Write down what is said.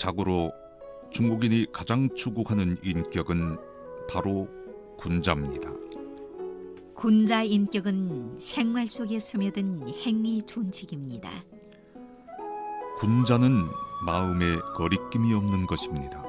자고로 중국인이 가장 추구하는 인격은 바로 군자입니다. 군자 인격은 생활 속에 스며든 행위 존칙입니다. 군자는 마음에 거리낌이 없는 것입니다.